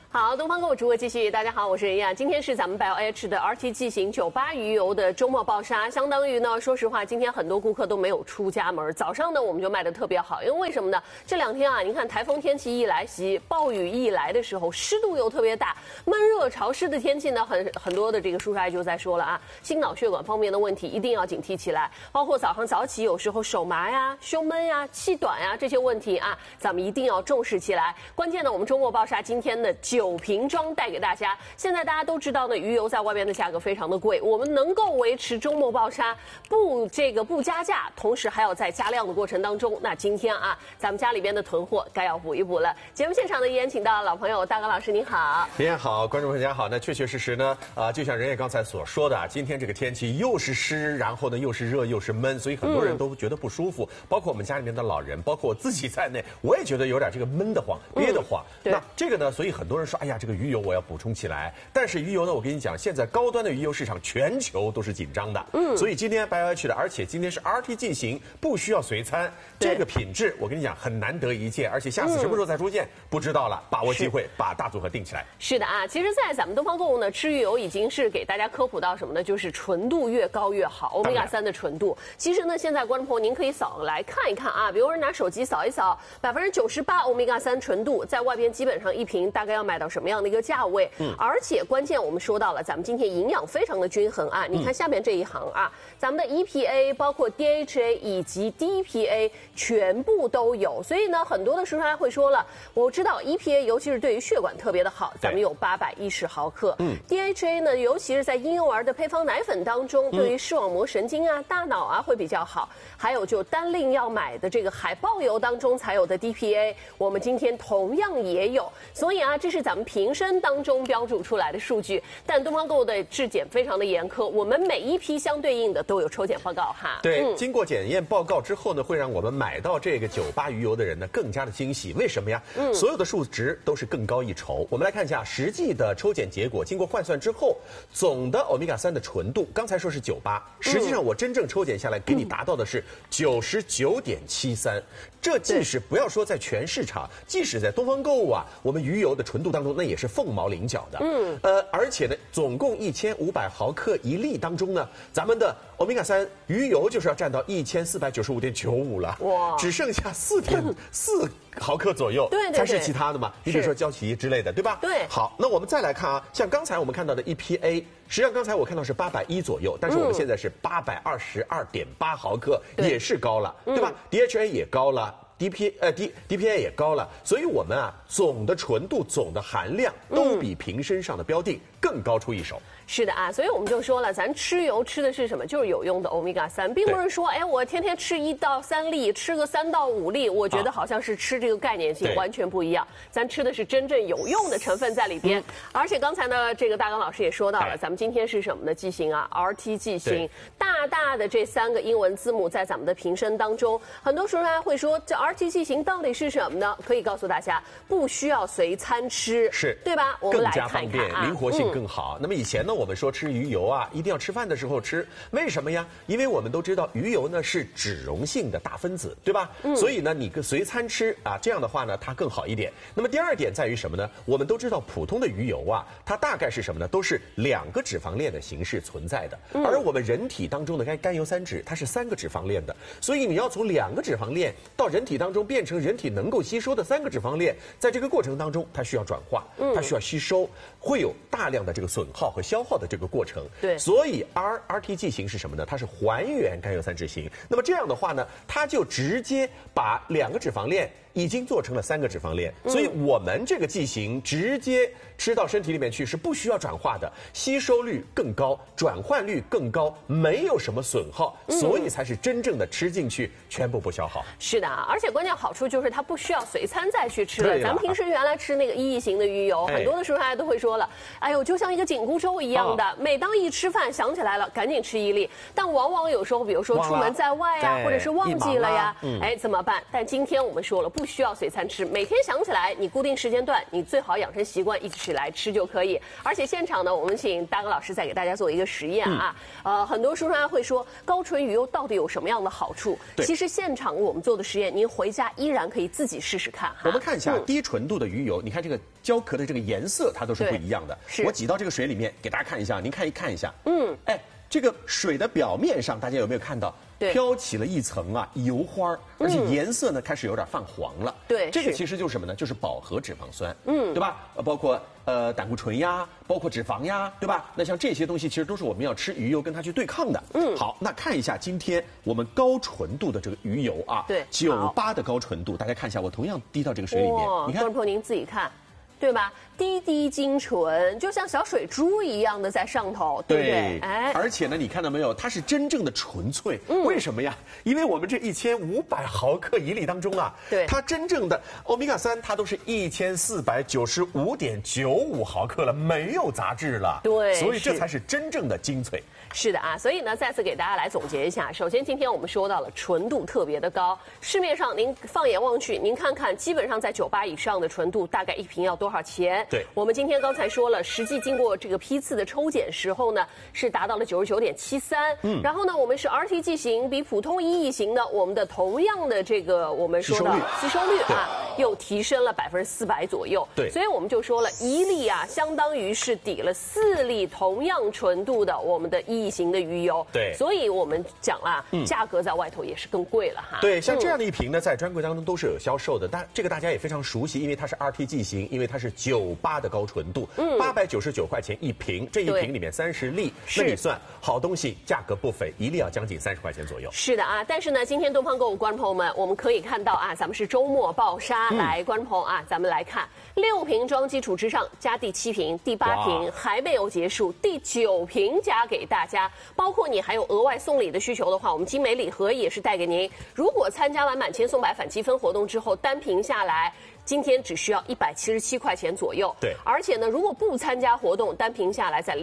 好，东方购物直播继续。大家好，我是任燕。今天是咱们 BioH 的 RTG 型98鱼油的周末爆杀，相当于呢，说实话，今天很多顾客都没有出家门。早上呢，我们就卖得特别好，因为为什么呢？这两天啊，您看台风天气一来袭，暴雨一来的时候，湿度又特别大，闷热潮湿的天气呢，很多的这个叔叔阿姨就在说了啊，心脑血管方面的问题一定要警惕起来，包括早上早起有时候手麻呀、胸闷呀、气短呀这些问题啊，咱们一定要重视起来。关键呢，我们周末爆杀今天的9瓶装带给大家。现在大家都知道呢，鱼油在外边的价格非常的贵，我们能够维持周末爆杀不加价，同时还要在加量的过程当中。那今天啊，咱们家里边的囤货该要补一补了。节目现场呢，依然请到老朋友大刚老师，您好。 任燕好，观众朋友大家好。那确确实实呢，就像任燕刚才所说的，今天这个天气又是湿，然后呢又是热又是闷，所以很多人都觉得不舒服，包括我们家里面的老人，包括我自己在内，我也觉得有点这个闷得慌、憋得慌。那这个呢，所以很多人说，哎呀，这个鱼油我要补充起来。但是鱼油呢，我跟你讲，现在高端的鱼油市场全球都是紧张的。所以今天BioH的，而且今天是 RTG 型，不需要随餐，这个品质我跟你讲很难得一见，而且下次什么时候再出现、不知道了，把握机会把大组合定起来。 是的啊，其实，在咱们东方购物呢，吃鱼油已经是给大家科普到什么呢？就是纯度越高越好，欧米伽3的纯度。其实呢，现在观众朋友您可以扫来看一看啊，比如说拿手机扫一扫，98%欧米伽3纯度，在外边基本上一瓶大概要卖到什么样的一个价位？而且关键我们说到了，咱们今天营养非常的均衡啊。你看下面这一行啊，咱们的 EPA 包括 DHA 以及 DPA 全部都有，所以呢，很多的叔叔阿姨会说了，我知道 EPA 尤其是对于血管特别的好，咱们有810毫克。DHA 呢，尤其是在婴幼儿的配方奶粉当中，对于视网膜神经啊、大脑啊会比较好。还有就单令要买的这个海豹油当中才有的 DPA， 我们今天同样也有。所以啊，这是咱们瓶身当中标注出来的数据。但东方购物的质检非常的严苛，我们每一批相对应的都有抽检报告哈。 对，经过检验报告之后呢，会让我们买到这个98鱼油的人呢更加的惊喜。为什么呀？所有的数值都是更高一筹。我们来看一下实际的抽检结果，经过换算之后，总的欧米伽3的纯度，刚才说是98，实际上我真正抽检下来给你达到的是99.73。这即使不要说在全市场，即使在东方购物啊，我们鱼油的纯度当中那也是凤毛麟角的。而且呢，总共1500毫克1粒当中呢，咱们的欧米伽3鱼油就是要占到1495.95了，哇，只剩下4.4毫克左右， 对， 才是其他的嘛。你比如说胶起之类的，对吧？ 对。 好，那我们再来看啊，像刚才我们看到的 EPA， 实际上刚才我看到是810左右，但是我们现在是822.8毫克，也是高了，对吧？DHA 也高了。DPA 也高了，所以我们啊总的纯度、总的含量都比瓶身上的标定更高出一筹。 是的啊，所以我们就说了，咱吃油吃的是什么？就是有用的欧米伽3，并不是说，哎，我天天吃1到3粒，吃个3到5粒，我觉得好像是吃这个概念性完全不一样。咱吃的是真正有用的成分在里边。而且刚才呢，这个大刚老师也说到了，咱们今天是什么的剂型啊 ？RTG 型，大大的这3个英文字母在咱们的瓶身当中。很多时候大家会说，这RTG 型到底是什么呢？可以告诉大家，不需要随餐吃， 是对吧？我们来看看更加方便，灵活性更好。那么以前呢，我们说吃鱼油啊，一定要吃饭的时候吃，为什么呀？因为我们都知道鱼油呢是脂溶性的大分子，对吧？所以呢，你随餐吃啊，这样的话呢，它更好一点。那么第二点在于什么呢？我们都知道普通的鱼油啊，它大概是什么呢？都是2个脂肪链的形式存在的，而我们人体当中的甘油三酯，它是3个脂肪链的，所以你要从2个脂肪链到人体当中变成人体能够吸收的3个脂肪链，在这个过程当中，它需要转化，它需要吸收，会有大量的这个损耗和消耗的这个过程。 对， 所以 RTG 型是什么呢？它是还原甘油三酯型。那么这样的话呢，它就直接把2个脂肪链已经做成了3个脂肪链，所以我们这个剂型直接吃到身体里面去是不需要转化的，吸收率更高，转换率更高，没有什么损耗，所以才是真正的吃进去全部不消耗。 是的啊，而且关键好处就是它不需要随餐再去吃了。咱们平时原来吃那个1亿型的鱼油，很多的时候大家都会说了，哎呦，就像一个紧箍咒一样的，每当一吃饭想起来了，赶紧吃1粒。但往往有时候，比如说出门在外呀，或者是忘记了呀，哎，怎么办？但今天我们说了，不需要随餐吃，每天想起来，你固定时间段，你最好养成习惯，一起来吃就可以。而且现场呢，我们请大哥老师再给大家做一个实验啊。很多书上会说高纯鱼油到底有什么样的好处？其实现场我们做的实验，您回家依然可以自己试试看哈。 我们看一下低纯度的鱼油，你看这个胶壳的这个颜色，它都是不一样的。我挤到这个水里面，给大家看一下，您看一下。哎，这个水的表面上，大家有没有看到？飘起了一层油花，而且颜色呢开始有点泛黄了。 对， 这个其实就是什么呢？就是饱和脂肪酸，对吧？包括胆固醇呀，包括脂肪呀，对吧？那像这些东西其实都是我们要吃鱼油跟它去对抗的。好，那看一下今天我们高纯度的这个鱼油啊， 对 ，98的高纯度，大家看一下，我同样滴到这个水里面，你看， 观众朋友您自己看。对吧？滴滴精纯，就像小水珠一样的在上头，对不对？ 哎，而且呢，你看到没有？它是真正的纯粹。为什么呀？因为我们这1500毫克1粒当中啊， 对， 它真正的欧米伽3，它都是1495.95毫克了，没有杂质了。 对， 所以这才是真正的精粹。 是的啊，所以呢，再次给大家来总结一下。首先，今天我们说到了纯度特别的高，市面上您放眼望去，您看看，基本上在98以上的纯度，大概1瓶要多少钱？ 对， 我们今天刚才说了，实际经过这个批次的抽检时候呢，是达到了99.73。然后呢，我们是 RTG 型比普通1E型的，我们的同样的这个我们说的吸收率啊，又提升了400%左右。 对， 所以我们就说了，1粒啊，相当于是抵了4粒同样纯度的我们的1E型的鱼油。 对， 所以我们讲了，价格在外头也是更贵了哈。 对，像这样的一瓶呢，在专柜当中都是有销售的，但这个大家也非常熟悉，因为它是 RTG 型，因为它是98的高纯度，899块钱一瓶，这一瓶里面30粒，那你算好东西，价格不菲，1粒要将近30块钱左右。 是的啊，但是呢，今天东方购物观众朋友们，我们可以看到啊，咱们是周末爆杀，来，观众朋友啊，咱们来看6瓶装基础之上加第7瓶、第8瓶还没有结束，第9瓶加给大家。包括你还有额外送礼的需求的话，我们精美礼盒也是带给您。如果参加完满千送百返积分活动之后，单瓶下来，今天只需要177块钱左右。 对， 而且呢，如果不参加活动，单瓶下来在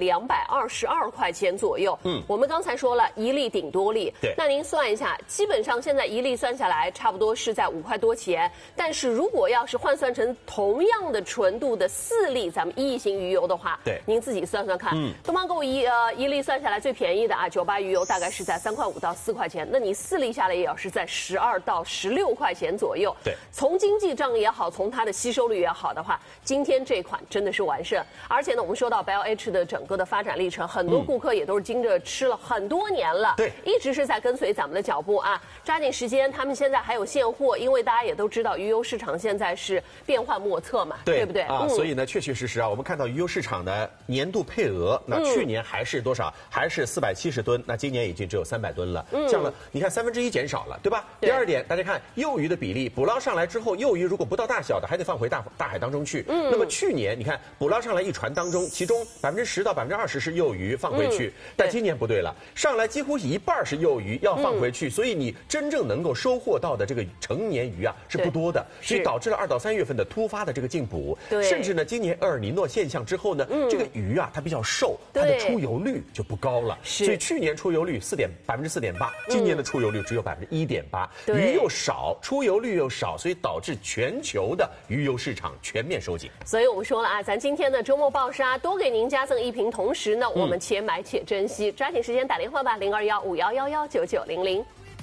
222块钱左右。我们刚才说了1粒顶多粒， 对， 那您算一下，基本上现在1粒算下来差不多是在5块多钱。但是如果要是换算成同样的纯度的4粒咱们1E型鱼油的话， 对， 您自己算算看。东方购物一粒算下来最便宜的啊，98鱼油大概是在3块5到4块钱，那你4粒下来也要是在12到16块钱左右。 对， 从经济账也好，从它的吸收率也好的话，今天这款真的是完胜。而且呢，我们说到 BioH 的整个的发展历程，很多顾客也都是盯着吃了很多年了， 对， 一直是在跟随咱们的脚步啊，抓紧时间，他们现在还有现货，因为大家也都知道鱼油市场现在是变幻莫测嘛，对不对？ 所以呢，确确实实啊，我们看到鱼油市场的年度配额，那去年还是多少？还是470吨，那今年已经只有300吨了，降了，你看1/3减少了，对吧？第二点，大家看幼鱼的比例，捕捞上来之后，幼鱼如果不到大小的，还得放回大海当中去。那么去年你看捕捞上来一船当中，其中10%到20%是幼鱼放回去，但今年不对了，上来几乎一半是幼鱼要放回去，所以你真正能够收获到的这个成年鱼啊是不多的，所以导致了2到3月份的突发的这个进补，甚至呢今年厄尔尼诺现象之后呢，这个鱼啊它比较瘦，它的出油率就不高了，所以去年出油率4.8%，今年的出油率只有1.8%，鱼又少，出油率又少，所以导致全球的鱼油市场全面收紧。 所以我们说了啊，咱今天的周末爆杀多给您加赠1瓶，同时呢，我们且买且珍惜，抓紧时间打电话吧，0215119900。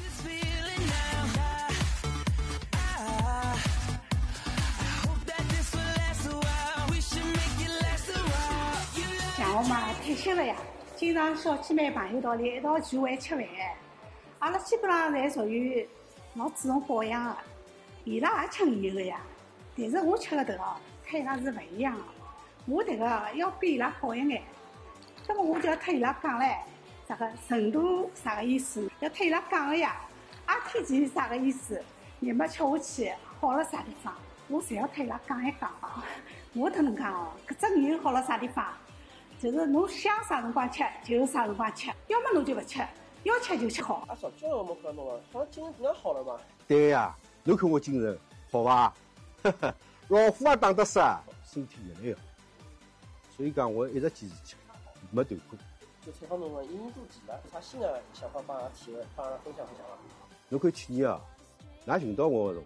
像我嘛退休了呀，经常小姐妹朋友到里一道聚会吃饭，阿拉基本上侪属于老注重保养的，伊拉也吃鱼油的呀。但是我吃的这个和伊拉是不一样的，我这个要比伊拉好一眼。那么我就要和伊拉讲嘞，这个程度啥个意思？要和伊拉讲的呀，RTG啥个意思？你们吃下去好了啥地方？我侪要和伊拉讲一讲啊。我都能讲哦，搿只鱼好了啥地方？就是侬想啥辰光吃就啥辰光吃，要么侬就不吃，要吃就吃好。 少叫我们看到了，好像精神比较好了嘛。 对呀，侬看我精神好吧？老虎也打得死，身体越来越好。所以讲，我一直坚持吃，没断过。 就采访侬了，一年多几了，啥新的想法帮阿拉提问，帮阿拉分享分享啊？ 侬看去年啊，㑚寻到我的辰光，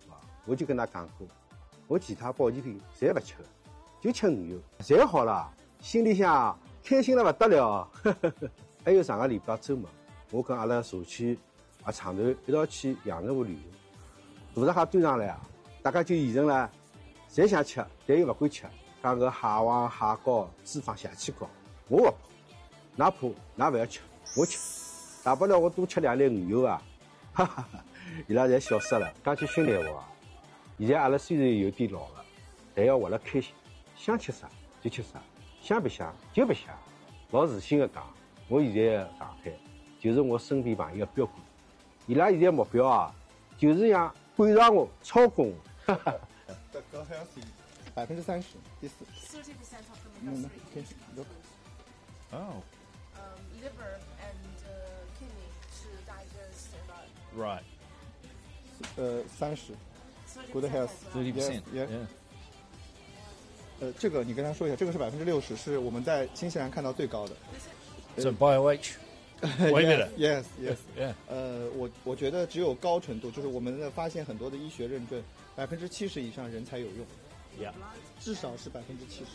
我就跟他讲过，我其他保健品侪不吃，就吃鱼油，侪好了，心里向开心了不得了。还有上个礼拜周末，我跟阿拉社区厂头一道去阳澄湖旅游，大闸蟹端上来啊，大家就议论了，侪想吃，但又不敢吃，讲个蟹黄、蟹膏、脂肪邪气高，我不怕，哪怕㑚不要吃，我吃，大不了我多吃2粒鱼油啊，哈哈哈，伊拉侪笑死了。讲句心里话，现在阿拉虽然有点老了，但要活得开心，想吃啥就吃啥，想不想就不想。老自信的讲，我现在的状态就是我身边朋友的标杆，伊拉现在目标啊，就是想赶上我，超过我。哈哈。 The gut health 30%，第4。 30% of the omega 3. Oh. Liver and kidney 是digest about Right. 30. Good health. 30%. Yeah. 这个你跟他说一下，这个是60%，是我们在新西兰看到最高的。 So BioH. Way better. Yes. Yeah. 我觉得只有高纯度，就是我们的发现很多的医学认证，70%以上人才有用。 Yeah. 至少是70%。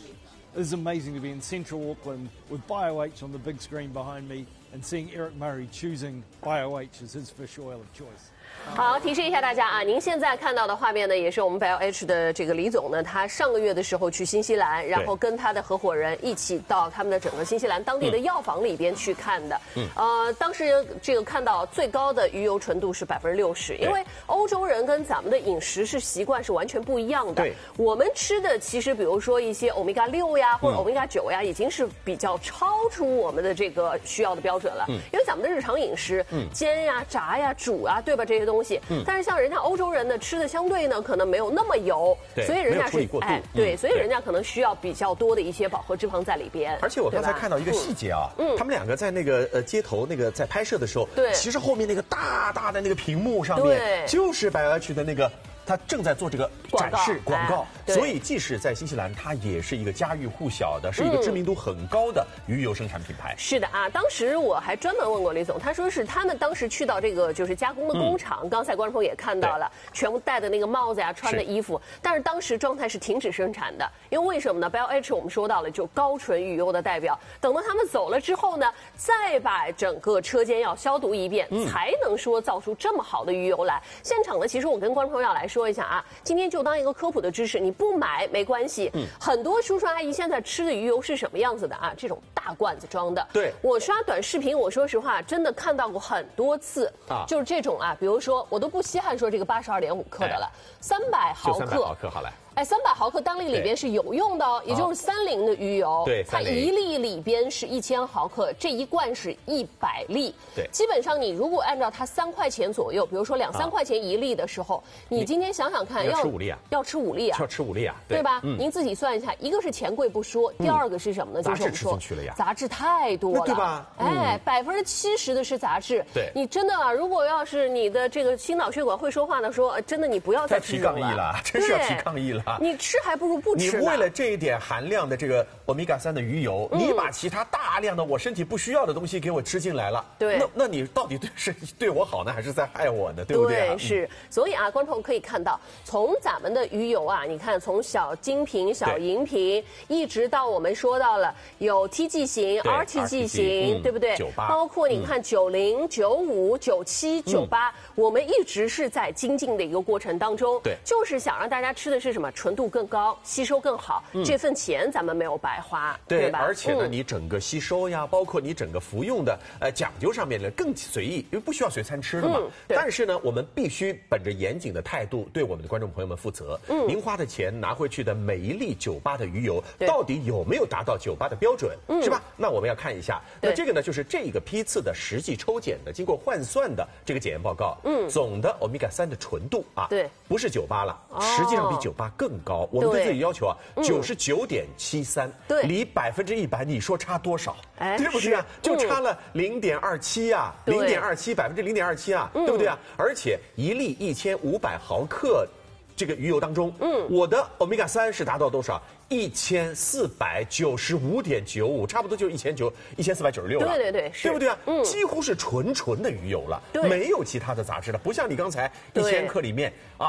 It's amazing to be in central Auckland with BioH on the big screen behind me and seeing Eric Murray choosing BioH as his fish oil of choice. 好，提示一下大家啊，您现在看到的画面呢，也是我们 BioH 的这个李总呢，他上个月的时候去新西兰，然后跟他的合伙人一起到他们的整个新西兰当地的药房里边去看的。当时这个看到最高的鱼油纯度是60%，因为欧洲人跟咱们的饮食习惯是完全不一样的。 对， 我们吃的其实比如说一些欧米伽6呀，或者欧米伽9呀，已经是比较超出我们的这个需要的标准了。因为咱们的日常饮食，煎呀、炸呀、煮啊，对吧？这些东西。但是像人家欧洲人呢，吃的相对呢可能没有那么油，所以人家是对，所以人家可能需要比较多的一些饱和脂肪在里边。 而且我刚才看到一个细节啊，他们两个在那个街头那个在拍摄的时候，其实后面那个大大的那个屏幕上面就是 BioH 的那个。他正在做这个展示广告，所以即使在新西兰，它也是一个家喻户晓的，是一个知名度很高的鱼油生产品牌。 是的啊，当时我还专门问过李总，他说是他们当时去到这个就是加工的工厂，刚才观众朋友也看到了，全部戴的那个帽子呀，穿的衣服，但是当时状态是停止生产的，因为为什么呢 ？BioH 我们说到了，就高纯鱼油的代表，等到他们走了之后呢，再把整个车间要消毒一遍，才能说造出这么好的鱼油来。现场呢，其实我跟观众朋友来说一下啊，今天就当一个科普的知识，你不买没关系。很多叔叔阿姨现在吃的鱼油是什么样子的啊？这种大罐子装的。 对， 我刷短视频，我说实话，真的看到过很多次啊，就是这种啊，比如说我都不稀罕说这个82.5克的了，300毫克， 就300毫克好了。 300毫克单粒里边是有用的哦，也就是30的鱼油。 对， 它1粒里边是1000毫克，这一罐是100粒。 对， 基本上你如果按照它3块钱左右，比如说2、3块钱1粒的时候，你今天想想看， 要吃5粒啊， 要吃5粒啊， 要吃5粒啊， 对吧？您自己算一下，一个是钱贵不说，第二个是什么呢？就是我们说杂质太多了， 对吧？ 哎，70%的是杂质。 对， 你真的啊，如果要是你的这个心脑血管会说话的说，真的你不要再吃提抗议了，真是要提抗议了。 你吃还不如不吃。 你为了这一点含量的这个欧米伽3的鱼油，你把其他大量的我身体不需要的东西给我吃进来了， 对， 那你到底是对我好呢，还是在害我呢？对不对？ 对，是。所以啊，观众可以看到，从咱们的鱼油啊，你看从小金瓶、小银瓶，一直到我们说到了有 TG 型、RTG 型，对不对 ？98， 包括你看90、95、97、98，我们一直是在精进的一个过程当中。 对， 就是想让大家吃的是什么？纯度更高，吸收更好，这份钱咱们没有白花，对吧？ 而且呢，你整个吸收呀，包括你整个服用的讲究上面呢更随意，因为不需要随餐吃的嘛。但是呢，我们必须本着严谨的态度对我们的观众朋友们负责。您花的钱拿回去的每一粒98的鱼油，到底有没有达到98的标准，是吧？那我们要看一下。那这个呢，就是这个批次的实际抽检的，经过换算的这个检验报告。总的欧米伽3的纯度啊， 对， 不是98了，实际上比98更高。我们对自己要求啊，99.73，对，离100%你说差多少？对不对啊？就差了0.27啊，0.27%啊，对不对啊？而且1粒1500毫克这个鱼油当中，我的欧米伽3是达到多少？1495.95，差不多就1496了。 对， 对不对啊？几乎是纯的鱼油了，没有其他的杂质了，不像你刚才1000克里面啊。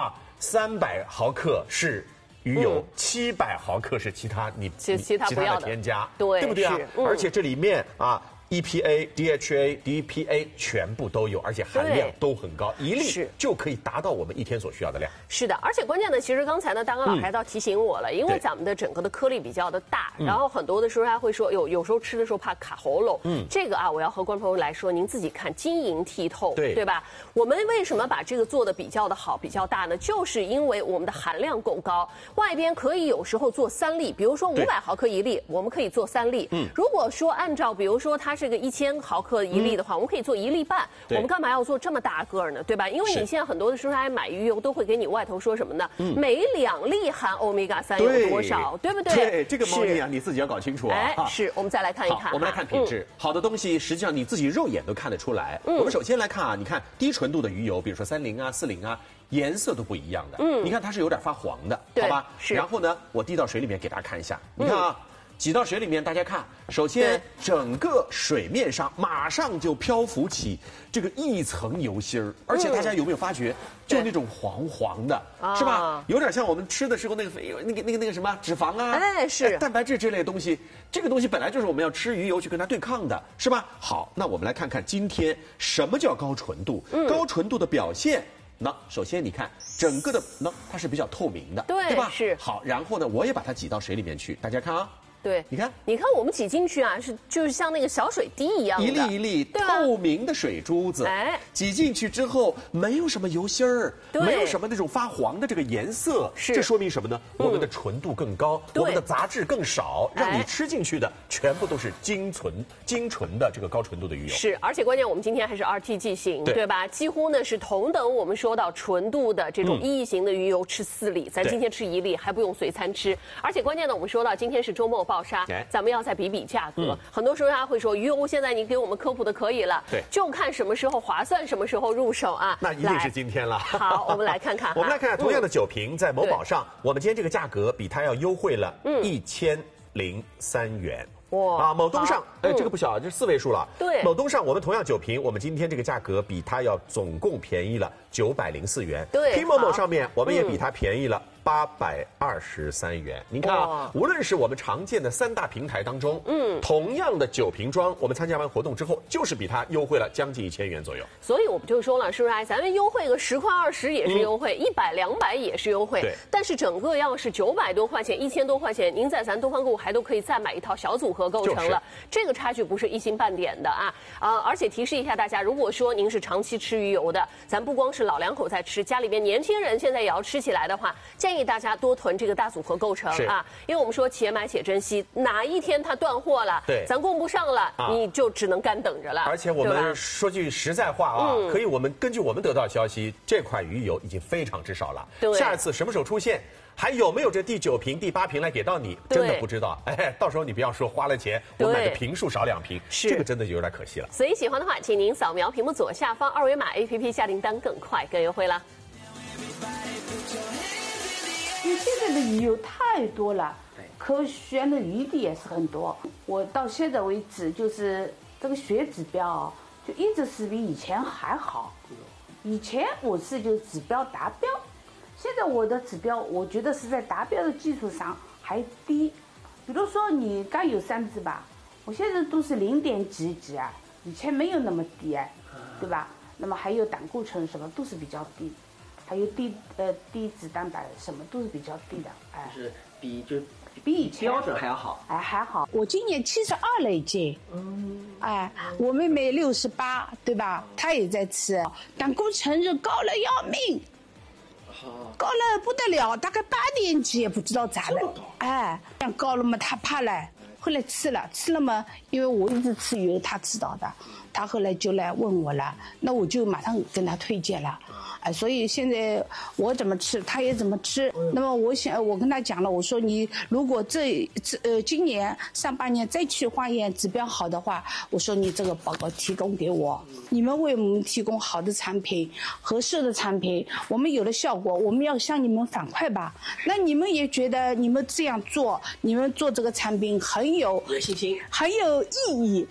300毫克是鱼油，700毫克是其他其他不要的添加， 对不对啊？ 是而且这里面啊。EPA、DHA、DPA 全部都有，而且含量都很高，1粒就可以达到我们一天所需要的量。 是的，而且关键呢，其实刚才呢，大刚老师还到提醒我了，因为咱们的整个的颗粒比较的大，然后很多的时候他会说，有时候吃的时候怕卡喉咙。这个啊，我要和观众朋友来说，您自己看，晶莹剔透，对吧？我们为什么把这个做的比较的好、比较大呢？就是因为我们的含量够高，外边可以有时候做3粒，比如说500毫克1粒，我们可以做3粒。如果说按照比如说它是个1000毫克1粒的话，我们可以做1粒半。我们干嘛要做这么大个呢？对吧？因为你现在很多的时候还买鱼油都会给你外头说什么呢？每2粒含欧米伽3有多少，对不对？ 对，这个猫腻啊，你自己要搞清楚啊。 是我们再来看一看。 我们来看品质，好的东西实际上你自己肉眼都看得出来。我们首先来看啊，你看低纯度的鱼油，比如说30啊、40啊，颜色都不一样的。你看它是有点发黄的，好吧？是。然后呢，我滴到水里面给大家看一下，你看啊。挤到水里面，大家看，首先整个水面上马上就漂浮起这个一层油芯儿，而且大家有没有发觉，就那种黄黄的，是吧？有点像我们吃的时候那个什么脂肪啊，是蛋白质之类的东西。这个东西本来就是我们要吃鱼油去跟它对抗的，是吧？好，那我们来看看今天什么叫高纯度？高纯度的表现。那首先你看整个的它是比较透明的，对吧？是。好，然后呢，我也把它挤到水里面去，大家看啊。 对，你看我们挤进去啊，就是像那个小水滴一样的， 一粒一粒透明的水珠子，挤进去之后没有什么油芯儿，没有什么那种发黄的这个颜色，这说明什么呢？我们的纯度更高，我们的杂质更少，让你吃进去的全部都是精纯的这个高纯度的鱼油。 是，而且关键我们今天还是 RTG 型，对吧？几乎呢是同等我们说到纯度的这种1型的鱼油吃4粒，咱今天吃1粒还不用随餐吃，而且关键呢，我们说到今天是周末暴杀，咱们要再比比价格。很多时候大家会说，鱼油现在你给我们科普的可以了，对，就看什么时候划算，什么时候入手啊。 那一定是今天了。 好，我们来看看。 我们来看看同样的酒瓶，在某宝上，我们今天这个价格比它要优惠了1003元。哇啊！某东上，这个不小，这是4位数了。对，某东上我们同样酒瓶，我们今天这个价格比它要总共便宜了904元。对，拼某某上面我们也比它便宜了823元。您看啊，无论是我们常见的3大平台当中，同样的酒瓶装，我们参加完活动之后，就是比它优惠了将近1000元左右。 所以我们就说了，是不是？咱们优惠个10块20也是优惠，100、200也是优惠。对，但是整个要是900多块钱、1000多块钱，您在咱东方购物还都可以再买一套小组合构成了，这个差距不是一星半点的啊！而且提示一下大家，如果说您是长期吃鱼油的，咱不光是老两口在吃，家里边年轻人现在也要吃起来的话，建议大家多囤这个大组合构成啊，因为我们说且买且珍惜，哪一天它断货了，对，咱供不上了，你就只能干等着了。 而且我们说句实在话啊，我们根据我们得到消息，这款鱼油已经非常之少了，下一次什么时候出现？还有没有这第9瓶、第8瓶来给到你？真的不知道。到时候你不要说花了钱，我买的瓶数少2瓶，这个真的就有点可惜了。 所以喜欢的话，请您扫描屏幕左下方2维码 APP 下订单，更快更优惠了。 因为现在的鱼油太多了，可选的余地也是很多。我到现在为止，就是这个血指标就一直是比以前还好。以前我是就指标达标。现在我的指标，我觉得是在达标的基础上还低。比如说你刚有3支吧，我现在都是0点几几啊，以前没有那么低哎，对吧？那么还有胆固醇什么都是比较低，还有低脂蛋白什么都是比较低的，哎， 就是比以前标准还要好， 哎还好。 我今年72了已经，哎，我妹妹68，对吧？她也在吃，胆固醇是高了要命。高了不得了，大概8点几也不知道咋了，哎，这样高了嘛，他怕了，后来吃了嘛，因为我一直吃鱼，他知道的，他后来就来问我了，那我就马上跟他推荐了，哎，所以现在我怎么吃，他也怎么吃。那么我跟他讲了，我说你如果今年上半年再去化验指标好的话，我说你这个报告提供给我，你们为我们提供好的产品、合适的产品，我们有了效果，我们要向你们反馈吧。那你们也觉得你们这样做，你们做这个产品很有信心， 很有意义。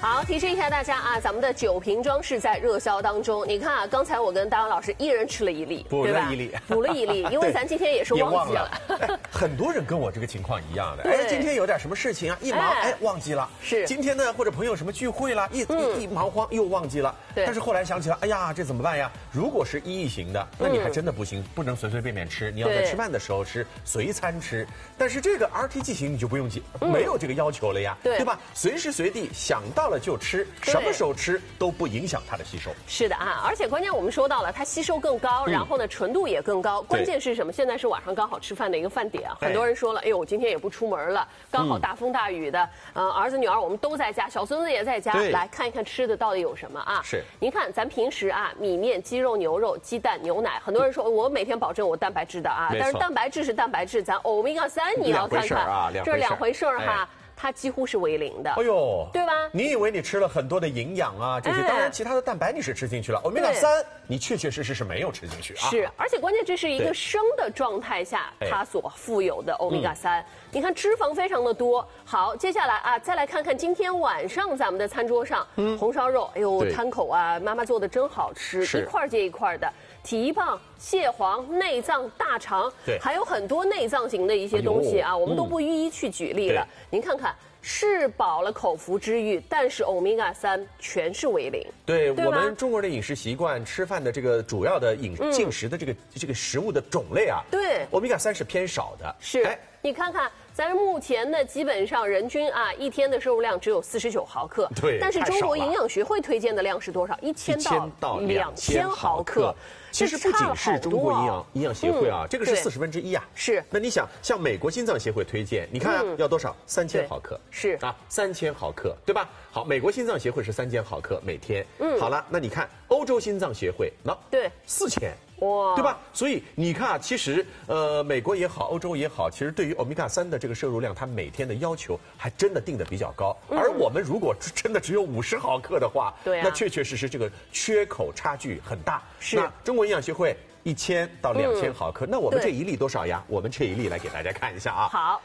好，提示一下大家啊，咱们的酒瓶装是在热销当中。你看啊，刚才我跟大王老师一人吃了1粒， 补了一粒， 补了1粒，因为咱今天也是忘记了。 很多人跟我这个情况一样的，哎，今天有点什么事情啊，一忙哎忘记了。 是。 今天呢，或者朋友什么聚会啦，一忙慌又忘记了。 对。 但是后来想起来，哎呀，这怎么办呀？如果是1亿型的，那你还真的不行，不能随随便便吃，你要在吃饭的时候吃，随餐吃。但是这个 RTG 型你就不用没有这个要求了呀，对吧？随时随地想到了就吃，什么时候吃都不影响它的吸收。 是的啊，而且关键我们说到了，它吸收更高，然后呢纯度也更高。关键是什么？现在是晚上刚好吃饭的一个饭点啊，很多人说了，哎呦，我今天也不出门了，刚好大风大雨的，儿子女儿我们都在家，小孙子也在家，来看一看吃的到底有什么啊？ 是。 您看咱平时啊，米面、鸡肉、牛肉、鸡蛋、牛奶，很多人说我每天保证我蛋白质的啊，但是蛋白质是蛋白质，咱欧米伽3你要看看，这是2回事儿哈。它几乎是为0的， 哎呦， 对吧？ 你以为你吃了很多的营养啊，这些当然其他的蛋白你是吃进去了，欧米伽3你确确实实是没有吃进去啊。 是，而且关键这是一个生的状态下它所富有的欧米伽3，你看脂肪非常的多。好，接下来啊，再来看看今天晚上咱们的餐桌上，红烧肉，哎呦，摊口啊，妈妈做的真好吃，一块接一块的。蹄膀、蟹黄、内脏、大肠，还有很多内脏型的一些东西啊，我们都不一一去举例了。您看看，是饱了口腹之欲，但是欧米伽3全是为0。 对我们中国人的饮食习惯，吃饭的这个主要的进食的这个食物的种类啊， 对， 欧米伽3是偏少的。 是，你看看。咱目前呢，基本上人均啊1天的摄入量只有49毫克， 对， 但是中国营养学会推荐的量是多少？1000到2000毫克。 其实不仅是中国营养协会啊，这个是1/40啊。 是。 那你想，像美国心脏协会推荐，你看啊，要多少？3000毫克。 是啊，3000毫克，对吧？好，美国心脏协会是3000毫克每天。好了，那你看欧洲心脏协会，那对 4000。 哇， 对吧？所以你看啊，其实美国也好，欧洲也好，其实对于欧米伽3的这个摄入量，它每天的要求还真的定的比较高。而我们如果真的只有50毫克的话，那确确实实这个缺口差距很大。 是。 那中国营养学会1000到2000毫克，那我们这1粒多少呀？我们这1粒来给大家看一下啊。 好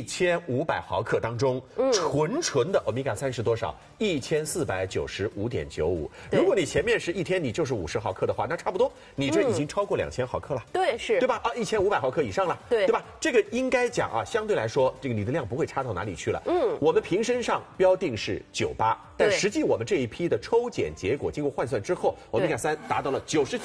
，1500毫克当中，纯的欧米伽3是多少？1495.95。如果你前面是一天你就是50毫克的话，那差不多你这已经超过2000毫克了。 对，是， 对吧？啊，1500毫克以上了，对吧？这个应该讲啊，相对来说，这个你的量不会差到哪里去了。我们瓶身上标定是98，但实际我们这一批的抽检结果经过换算之后，欧米伽3达到了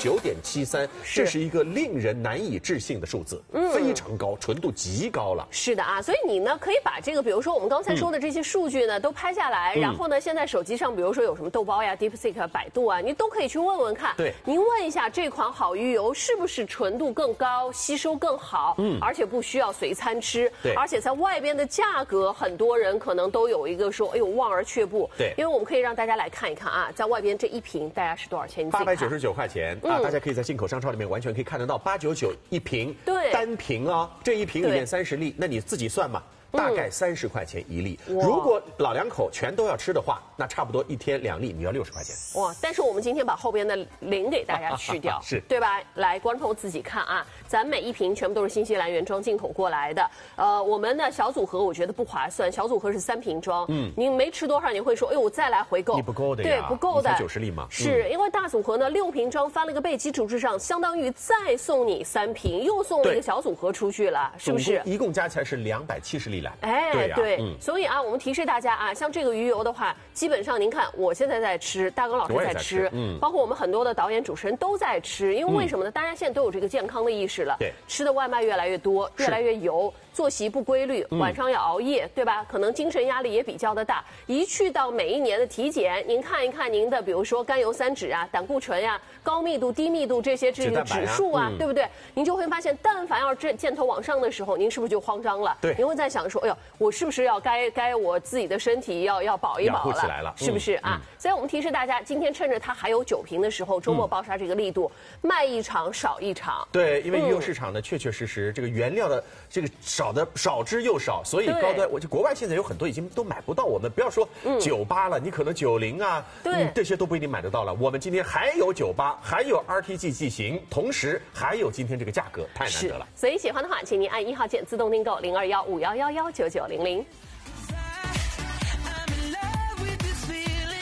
99.73，这是一个令人难以置信的数字，非常高，纯度极高了。 是的啊，所以你呢可以把这个，比如说我们刚才说的这些数据呢，都拍下来，然后呢，现在手机上比如说有什么豆包呀、DeepSeek、百度啊，你都可以去问问看。 对， 您问一下这款好鱼油是不是纯度更高、吸收更好，而且不需要随餐吃，而且在外边的价格，很多人可能都有一个说，哎呦望而却步。 对， 因为我们可以让大家来看一看啊，在外边这一瓶大概是多少钱 ？899块钱啊，大家可以在进口商超里面完全可以看得到，899一瓶， 对， 单瓶啊，这一瓶里面30粒，那你自己算嘛。大概30块钱1粒，如果老两口全都要吃的话，那差不多1天2粒，你要60块钱。 哇！但是我们今天把后边的0给大家去掉， 是对吧？来，观众朋友自己看啊，咱每一瓶全部都是新西兰原装进口过来的。我们的小组合我觉得不划算，小组合是3瓶装，您没吃多少，你会说，哎呦，我再来回购， 你不够的呀， 对，不够的 ，90粒嘛。 是因为大组合呢6瓶装翻了个倍，基础之上，相当于再送你3瓶，又送了一个小组合出去了，是不是？ 一共加起来是270粒来。 哎，对。所以啊，我们提示大家啊，像这个鱼油的话，基本上您看，我现在在吃，大刚老师在吃，包括我们很多的导演、主持人都在吃，因为为什么呢？大家现在都有这个健康的意识了， 对， 吃的外卖越来越多，越来越油。作息不规律，晚上要熬夜，对吧？可能精神压力也比较的大。一去到每一年的体检，您看一看您的，比如说甘油三酯啊、胆固醇呀、高密度、低密度这些这个指数啊，对不对？您就会发现，但凡要箭头往上的时候，您是不是就慌张了？ 对， 您会在想说，哎呦，我是不是要该我自己的身体要保一保了？ 是不是啊？所以我们提示大家，今天趁着它还有9瓶的时候，周末暴杀这个力度，卖一场少一场。 对，因为鱼油市场呢，确确实实这个原料的这个少之又少，所以高端，国外现在有很多已经都买不到。我们不要说98了，你可能90啊，这些都不一定买得到了。我们今天还有98，还有 RTG 剂型，同时还有今天这个价格，太难得了。 所以喜欢的话，请您按1号键自动订购0215119900。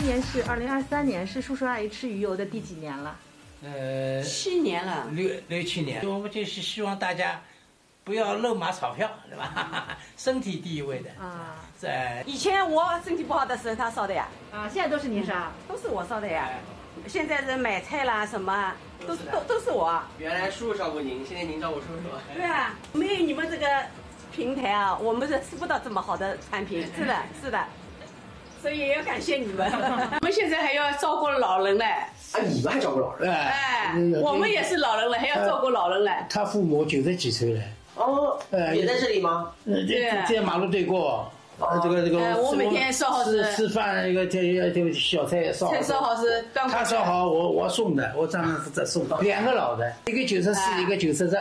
今年是2023年，是叔叔阿姨吃鱼油的第几年了 7年了 ，6、7年。我们就是希望大家不要肉麻炒票，对吧？身体第一位的啊。在以前我身体不好的时候，他烧的呀。 啊，现在都是您烧， 都是我烧的呀。现在是买菜啦什么，都是我。 原来叔叔照顾您，现在您照顾叔叔。 对啊，没有你们这个平台啊，我们是吃不到这么好的产品。是的，是的。所以也要感谢你们。我们现在还要照顾老人嘞。 啊，你们还照顾老人？ 哎，我们也是老人了，还要照顾老人嘞。 他父母90几岁了。 哦，也在这里吗？ 在马路对过。这个， 我每天烧好是吃饭一个小菜烧好， 菜烧好是他烧好我送的，我专门负责送。2个老的，一个94，一个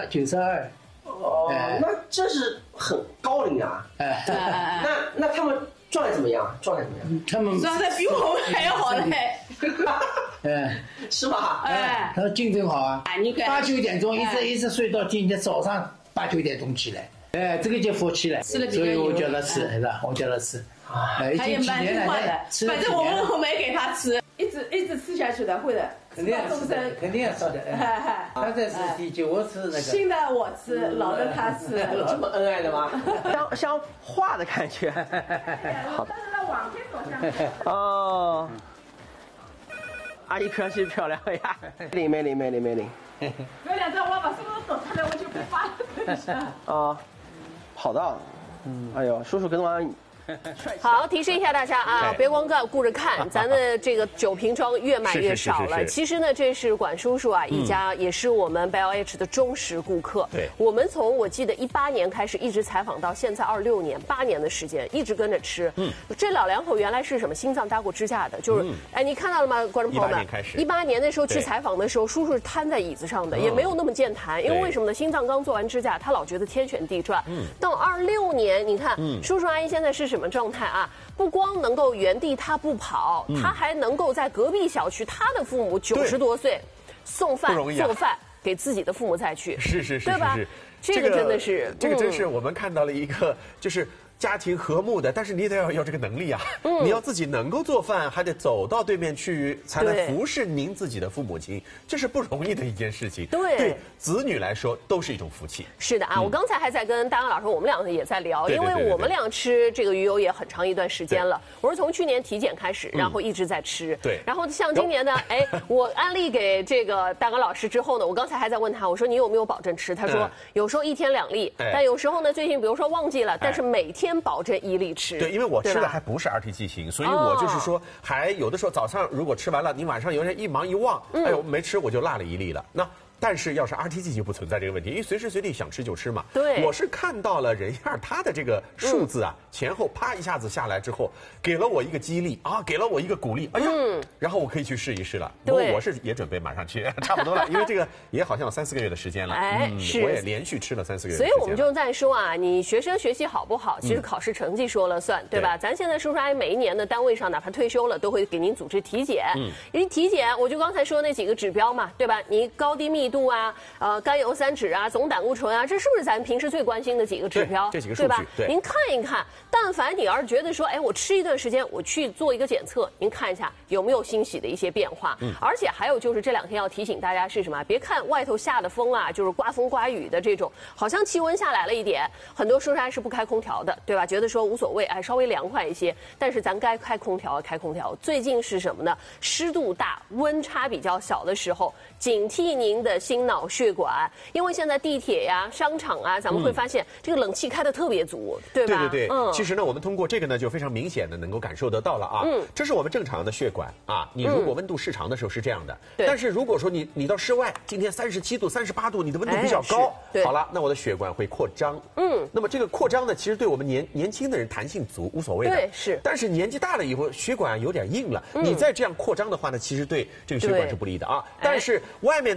92。 哦，那这是很高龄啊。那他们状态怎么样？ 他们状态比我们还要好嘞。 是吗？ 他精神好啊。8、9点钟一直睡到今天早上8、9点钟起来。这个就福气了，所以我叫他吃，是吧？我叫他吃。 他也蛮听话的，反正我们没给他吃，一直吃下去的，会的。 肯定要吃的，肯定要烧的。他这是第9，我吃那个。 新的我吃，老的他吃。 有这么恩爱的吗？像画的感觉。 好。但是他往前走向。 哦。阿姨可是漂亮呀，美丽。 有2张，我把书都抖出来，我就不发了。 啊，好的。哎呦，叔叔跟我。 好，提示一下大家啊，别光顾着看，咱的这个酒瓶装越卖越少了。其实呢，这是管叔叔啊一家，也是我们 BLH 的忠实顾客。 对， 我们从我记得18年开始，一直采访到现在26年，8年的时间，一直跟着吃。这老两口原来是什么？心脏搭过支架的，就是哎，你看到了吗，观众朋友们？18年的时候去采访的时候，叔叔是瘫在椅子上的，也没有那么健谈，因为为什么呢？心脏刚做完支架，他老觉得天旋地转。到26年，你看叔叔阿姨现在是什么状态啊？不光能够原地踏步跑，他还能够在隔壁小区，他的父母90多岁，送饭做饭给自己的父母再去， 是， 对吧？这个真的是， 这个真是我们看到了一个就是家庭和睦的，但是你得要这个能力啊，你要自己能够做饭，还得走到对面去，才能服侍您自己的父母亲，这是不容易的一件事情。对子女来说都是一种福气。 是的啊，我刚才还在跟大刚老师，我们俩也在聊，因为我们俩吃这个鱼油也很长一段时间了。我是从去年体检开始，然后一直在吃。 对。 然后像今年呢，哎，我安利给这个大刚老师之后呢，我刚才还在问他，我说你有没有保证吃？他说有时候1天2粒，但有时候呢，最近比如说忘记了，但是每天保证1粒吃。 对，因为我吃的还不是 RTG 型，所以我就是说，还有的时候早上如果吃完了，你晚上有点一忙一忘，哎呦没吃我就落了1粒了。那但是要是 RTG 就不存在这个问题，因为随时随地想吃就吃嘛。 对， 我是看到了人样他的这个数字啊，前后啪一下子下来之后，给了我一个激励啊，给了我一个鼓励。哎呀，然后我可以去试一试了。 对， 我是也准备马上去，差不多了，因为这个也好像有3、4个月的时间了。是，我也连续吃了3、4个月。 所以我们就在说啊，你学生学习好不好，其实考试成绩说了算，对吧？咱现在叔叔阿姨每一年的单位上，哪怕退休了，都会给您组织体检。因为体检，我就刚才说那几个指标嘛，对吧？你高低密度啊。甘油三酯啊，总胆固醇啊，这是不是咱平时最关心的几个指标？ 这几个数据， 对吧？您看一看，但凡你要是觉得说，哎，我吃一段时间，我去做一个检测，您看一下有没有欣喜的一些变化。而且还有就是这2天要提醒大家是什么？别看外头下的风啊，就是刮风刮雨的这种，好像气温下来了一点，很多叔叔是不开空调的，对吧？觉得说无所谓，哎，稍微凉快一些。但是咱该开空调开空调。最近是什么呢？湿度大，温差比较小的时候，警惕您的心脑血管，因为现在地铁呀、商场啊，咱们会发现这个冷气开得特别足，对吧？ 对。其实呢，我们通过这个呢，就非常明显的能够感受得到了啊。这是我们正常的血管啊。你如果温度失常的时候是这样的，但是如果说你到室外，今天37度、38度，你的温度比较高，好了，那我的血管会扩张。那么这个扩张呢，其实对我们年轻的人弹性足，无所谓的。 对，是。 但是年纪大了以后，血管有点硬了，你再这样扩张的话呢，其实对这个血管是不利的啊。但是外面那么热。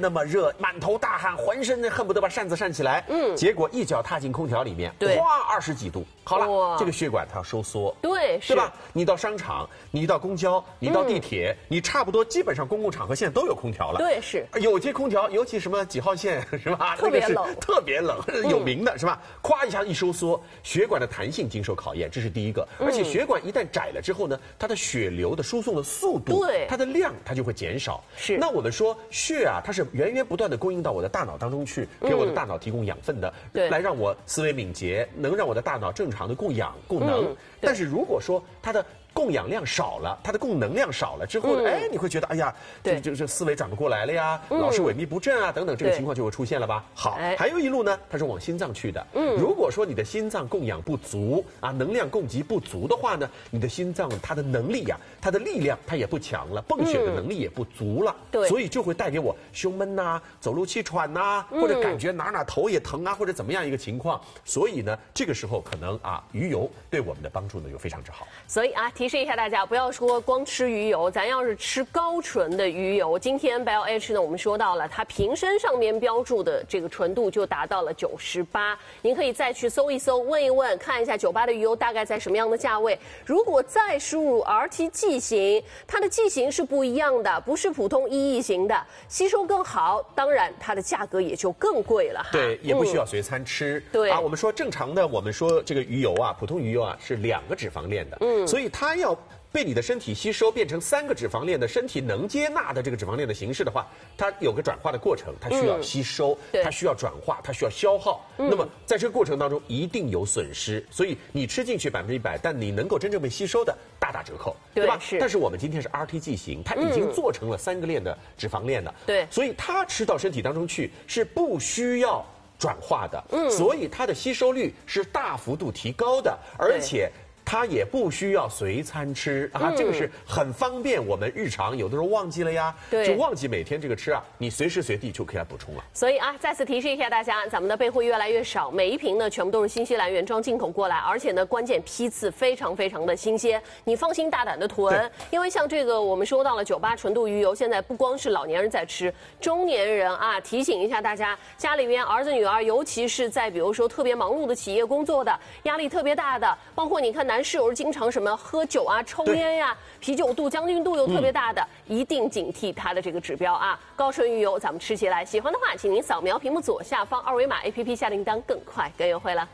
热，满头大汗，浑身恨不得把扇子扇起来。结果一脚踏进空调里面， 对， 哗20几度。好了，这个血管它要收缩， 对， 对吧？你到商场，你到公交，你到地铁，你差不多基本上公共场合现在都有空调了。 对，是。 有些空调，尤其什么几号线是吧？ 特别冷， 特别冷，有名的是吧？咵一下一收缩，血管的弹性经受考验，这是第一个。而且血管一旦窄了之后呢，它的血流的输送的速度， 对， 它的量它就会减少。 是。 那我们说血啊，它是源源不断的供应到我的大脑当中去，给我的大脑提供养分的，来让我思维敏捷，能让我的大脑正常的供氧供能。但是如果说它的供氧量少了，它的供能量少了之后呢，你会觉得哎呀，这思维转不过来了呀，老是萎靡不振啊，等等，这个情况就会出现了吧？好，还有一路呢，它是往心脏去的。如果说你的心脏供氧不足啊，能量供给不足的话呢，你的心脏它的能力呀，它的力量它也不强了，泵血的能力也不足了，所以就会带给我胸闷呐、走路气喘呐，或者感觉哪头也疼啊，或者怎么样一个情况。所以呢，这个时候可能啊，鱼油对我们的帮助呢又非常之好。 所以啊，提示一下大家，不要说光吃鱼油，咱要是吃高纯的鱼油，今天 BioH 呢，我们说到了它瓶身上面标注的这个纯度就达到了98，您可以再去搜一搜，问一问，看一下98的鱼油大概在什么样的价位。如果再输入 RTG 型，它的剂型是不一样的，不是普通1亿型的，吸收更好，当然它的价格也就更贵了哈。 对，也不需要随餐吃。 对啊，我们说正常的，我们说这个鱼油啊，普通鱼油啊是2个脂肪链的，所以它要被你的身体吸收变成3个脂肪链的身体能接纳的这个脂肪链的形式的话，它有个转化的过程，它需要吸收，它需要转化，它需要消耗。那么在这个过程当中一定有损失，所以你吃进去100%，但你能够真正被吸收的大打折扣，对吧？但是我们今天是 RTG 型，它已经做成了3个链的脂肪链的， 对， 所以它吃到身体当中去是不需要转化的，所以它的吸收率是大幅度提高的，而且它也不需要随餐吃啊，这个是很方便我们日常有的时候忘记了呀，就忘记每天这个吃啊，你随时随地就可以来补充了。 所以啊，再次提示一下大家，咱们的备货越来越少，每一瓶呢全部都是新西兰原装进口过来，而且呢关键批次非常非常的新鲜，你放心大胆的囤，因为像这个我们说到了98纯度鱼油，现在不光是老年人在吃，中年人啊，提醒一下大家，家里边儿子女儿，尤其是在比如说特别忙碌的企业工作的，压力特别大的，包括你看男士有时经常什么喝酒啊、抽烟呀、啤酒肚、将军肚又特别大的，一定警惕它的这个指标啊。高纯鱼油咱们吃起来，喜欢的话，请您扫描屏幕左下方2维码 APP 下订单，更快更优惠了。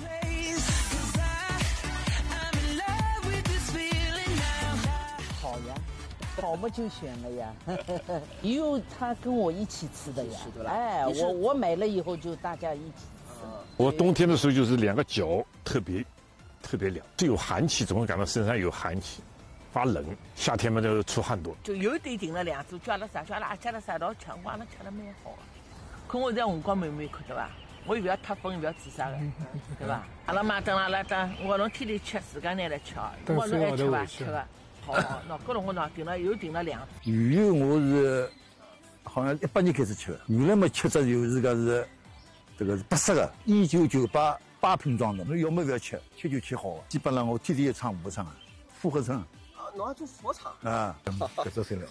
好呀，好嘛就选了呀，鱼油他跟我一起吃的呀，哎，我买了以后就大家一起吃。 我冬天的时候就是2个脚特别凉，就有寒气，总会感到身上有寒气，发冷。夏天嘛就出汗多。 就有点停了2周，叫阿拉阿姐了3道吃，我阿拉吃了蛮好的。可我在红光慢慢看对吧？我又不要脱风，又不要自杀的，对吧？阿拉妈等阿拉等，我侬天天吃，自家拿来吃，我侬爱吃吧吃吧。好，那搿辰光呢停了2次。 鱼油我是好像18年开始吃的，原来嘛吃着就是讲是这个是不适的，1998瓶装的，侬要么不要吃，吃就吃好。基本上我天天要唱5场，俯卧撑。 侬还做俯卧撑？ 啊，搿做训练。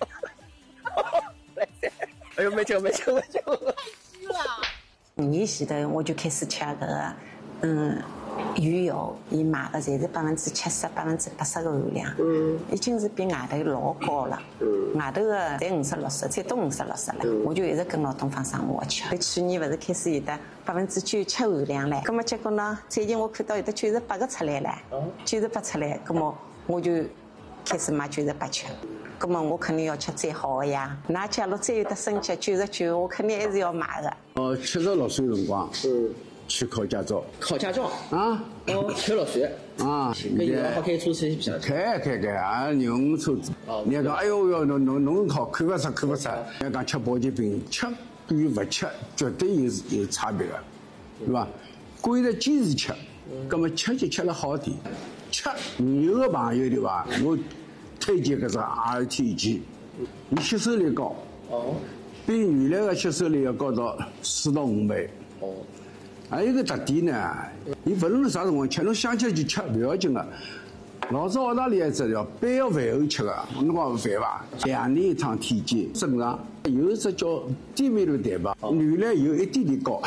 哎呦，没救！ 虚了。年前头我就开始吃搿个，鱼油，伊卖的侪是70%、80%的含量，已经是比外头老高了。外头的才50、60，最多50、60了。我就一直跟牢东方生活吃。去年勿是开始有的97%含量唻，葛么结果呢，最近我看到有的98个出来了，98出来，葛么我就开始买98吃。葛么我肯定要吃最好的呀。那假如再有的升级99，我肯定还是要买的。 76岁辰光，去考驾照。 考驾照啊 ？76岁啊？ 那以后好开车子不？ 开啊，25车子。人家讲，哎呦哟，侬考看不出。人家讲吃保健品，吃比不吃绝对有差别的，是吧？贵的坚持吃，葛么吃就吃了好点。吃鱼油的朋友对吧？我推荐搿只 RTG， 伊吸收率高，比原来的吸收率要高到4到5倍。还有一个特点呢，伊勿论啥辰光吃，侬想吃就吃，不要紧的。 老早澳大利亚治疗饭要饭后吃的，侬讲饭伐？2年1趟体检，正常。有一只叫低密度蛋白，原来有一点点高。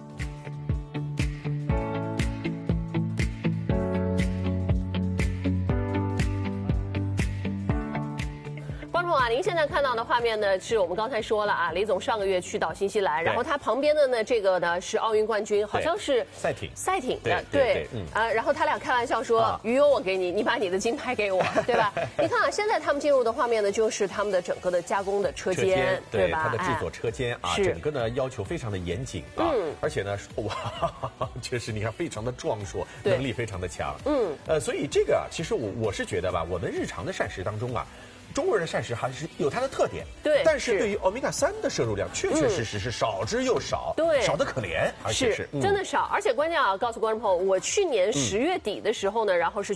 您现在看到的画面呢，是我们刚才说了啊，李总上个月去到新西兰，然后他旁边的呢，这个呢是奥运冠军，好像是赛艇的，对，然后他俩开玩笑说，鱼油我给你，你把你的金牌给我，对吧？你看啊，现在他们进入的画面呢，就是他们的整个的加工的车间， 对吧？ 它的制作车间啊，整个呢要求非常的严谨啊，而且呢，哇，确实你看非常的壮硕，能力非常的强，所以这个其实我是觉得吧，我们日常的膳食当中啊。中国人的膳食还是有它的特点， 对， 但是对于欧米伽3的摄入量，确确实实是少之又少， 对， 少得可怜，而且是真的少，而且关键啊，告诉观众朋友，我去年10月底的时候呢，然后是